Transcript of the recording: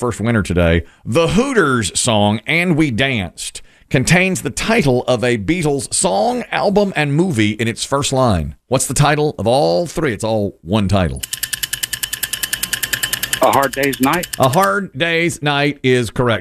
first winner today. The Hooters song, And We Danced, contains the title of a Beatles song, album, and movie in its first line. What's the title of all three? It's all one title. A Hard Day's Night. A Hard Day's Night is correct.